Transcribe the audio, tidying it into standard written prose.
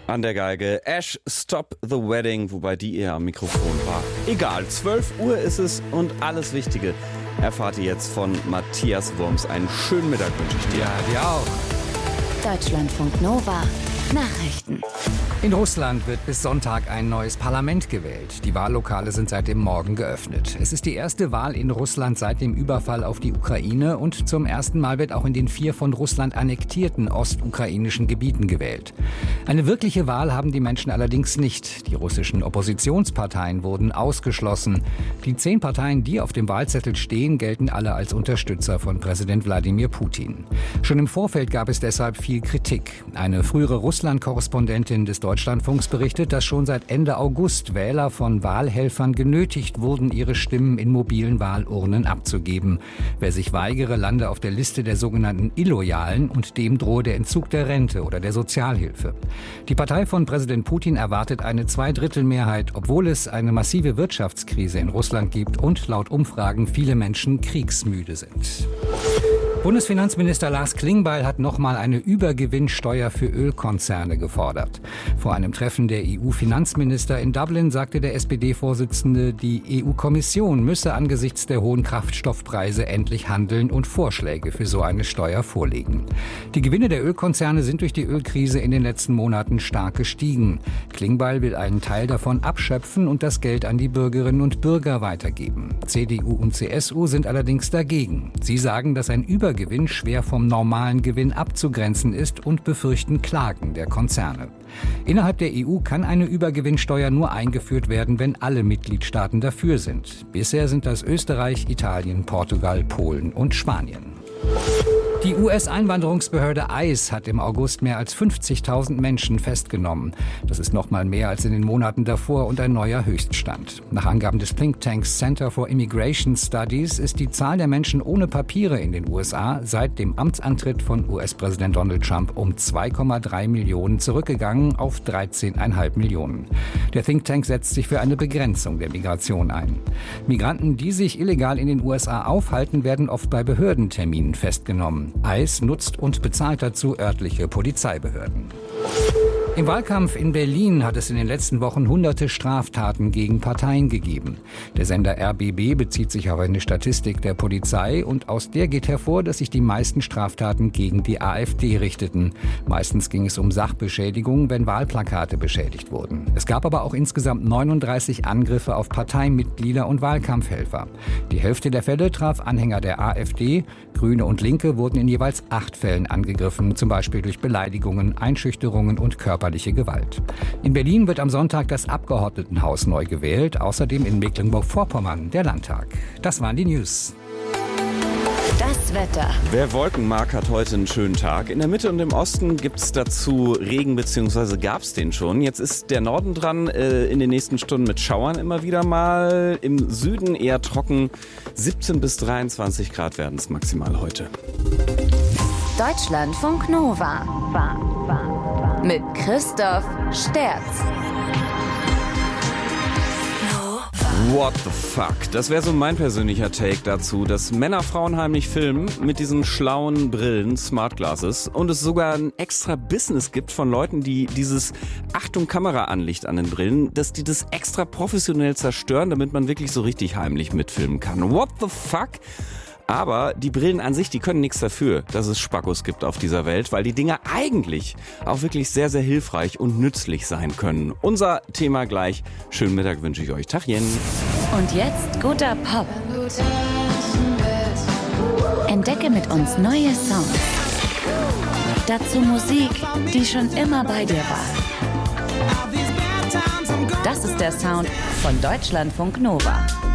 An der Geige Ash Stop the Wedding, wobei die eher am Mikrofon war. Egal, 12 Uhr ist es und alles Wichtige erfahrt ihr jetzt von Matthias Wurms. Einen schönen Mittag wünsche ich dir. Ja, dir auch. Deutschlandfunk Nova. Nachrichten. In Russland wird bis Sonntag ein neues Parlament gewählt. Die Wahllokale sind seit dem Morgen geöffnet. Es ist die erste Wahl in Russland seit dem Überfall auf die Ukraine und zum ersten Mal wird auch in den 4 von Russland annektierten ostukrainischen Gebieten gewählt. Eine wirkliche Wahl haben die Menschen allerdings nicht. Die russischen Oppositionsparteien wurden ausgeschlossen. Die 10 Parteien, die auf dem Wahlzettel stehen, gelten alle als Unterstützer von Präsident Wladimir Putin. Schon im Vorfeld gab es deshalb viel Kritik. Eine frühere Russland-Korrespondentin des Deutschlandfunks berichtet, dass schon seit Ende August Wähler von Wahlhelfern genötigt wurden, ihre Stimmen in mobilen Wahlurnen abzugeben. Wer sich weigere, lande auf der Liste der sogenannten Illoyalen und dem drohe der Entzug der Rente oder der Sozialhilfe. Die Partei von Präsident Putin erwartet eine Zweidrittelmehrheit, obwohl es eine massive Wirtschaftskrise in Russland gibt und laut Umfragen viele Menschen kriegsmüde sind. Bundesfinanzminister Lars Klingbeil hat nochmal eine Übergewinnsteuer für Ölkonzerne gefordert. Vor einem Treffen der EU-Finanzminister in Dublin sagte der SPD-Vorsitzende, die EU-Kommission müsse angesichts der hohen Kraftstoffpreise endlich handeln und Vorschläge für so eine Steuer vorlegen. Die Gewinne der Ölkonzerne sind durch die Ölkrise in den letzten Monaten stark gestiegen. Klingbeil will einen Teil davon abschöpfen und das Geld an die Bürgerinnen und Bürger weitergeben. CDU und CSU sind allerdings dagegen. Sie sagen, dass ein Übergewinn schwer vom normalen Gewinn abzugrenzen ist und befürchten Klagen der Konzerne. Innerhalb der EU kann eine Übergewinnsteuer nur eingeführt werden, wenn alle Mitgliedstaaten dafür sind. Bisher sind das Österreich, Italien, Portugal, Polen und Spanien. Die US-Einwanderungsbehörde ICE hat im August mehr als 50.000 Menschen festgenommen. Das ist noch mal mehr als in den Monaten davor und ein neuer Höchststand. Nach Angaben des Thinktanks Center for Immigration Studies ist die Zahl der Menschen ohne Papiere in den USA seit dem Amtsantritt von US-Präsident Donald Trump um 2,3 Millionen zurückgegangen auf 13,5 Millionen. Der Think Tank setzt sich für eine Begrenzung der Migration ein. Migranten, die sich illegal in den USA aufhalten, werden oft bei Behördenterminen festgenommen. ICE nutzt und bezahlt dazu örtliche Polizeibehörden. Im Wahlkampf in Berlin hat es in den letzten Wochen hunderte Straftaten gegen Parteien gegeben. Der Sender RBB bezieht sich auf eine Statistik der Polizei und aus der geht hervor, dass sich die meisten Straftaten gegen die AfD richteten. Meistens ging es um Sachbeschädigung, wenn Wahlplakate beschädigt wurden. Es gab aber auch insgesamt 39 Angriffe auf Parteimitglieder und Wahlkampfhelfer. Die Hälfte der Fälle traf Anhänger der AfD. Grüne und Linke wurden in jeweils 8 Fällen angegriffen, zum Beispiel durch Beleidigungen, Einschüchterungen und körperliche Gewalt. In Berlin wird am Sonntag das Abgeordnetenhaus neu gewählt, außerdem in Mecklenburg-Vorpommern der Landtag. Das waren die News. Das Wetter. Wer Wolken mag, hat heute einen schönen Tag. In der Mitte und im Osten gibt es dazu Regen, beziehungsweise gab es den schon. Jetzt ist der Norden dran, in den nächsten Stunden mit Schauern immer wieder mal. Im Süden eher trocken. 17 bis 23 Grad werden es maximal heute. Deutschlandfunk Nova. Mit Christoph Sterz. What the fuck? Das wäre so mein persönlicher Take dazu, dass Männer Frauen heimlich filmen mit diesen schlauen Brillen, Smart Glasses, und es sogar ein extra Business gibt von Leuten, die dieses Achtung Kameraanlicht an den Brillen, dass die das extra professionell zerstören, damit man wirklich so richtig heimlich mitfilmen kann. What the fuck? Aber die Brillen an sich, die können nichts dafür, dass es Spackos gibt auf dieser Welt, weil die Dinger eigentlich auch wirklich sehr, sehr hilfreich und nützlich sein können. Unser Thema gleich. Schönen Mittag wünsche ich euch. Tachchen. Und jetzt guter Pop. Entdecke mit uns neue Songs. Dazu Musik, die schon immer bei dir war. Das ist der Sound von Deutschlandfunk Nova.